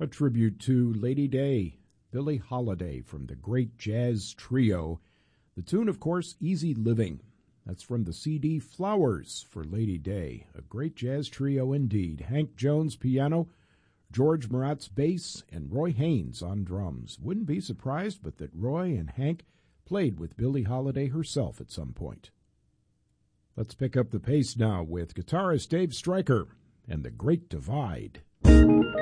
A tribute to Lady Day, Billie Holiday from the Great Jazz Trio. The tune, of course, Easy Living. That's from the CD Flowers for Lady Day. A great jazz trio indeed. Hank Jones, piano, George Maratz, bass, and Roy Haynes on drums. Wouldn't be surprised but that Roy and Hank played with Billie Holiday herself at some point. Let's pick up the pace now with guitarist Dave Stryker and The Great Divide.